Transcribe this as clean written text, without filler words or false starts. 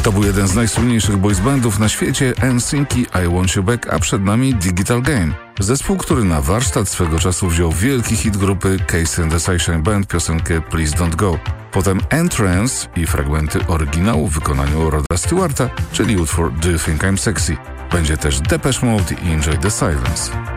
To był jeden z najsłynniejszych boys bandów na świecie, NSYNC i I Want You Back, a przed nami Digital Game. Zespół, który na warsztat swego czasu wziął wielki hit grupy Casey and the Sunshine Band, piosenkę Please Don't Go. Potem Entrance i fragmenty oryginału w wykonaniu Roda Stewarta, czyli utwór Do You Think I'm Sexy. Będzie też Depeche Mode i Enjoy the Silence.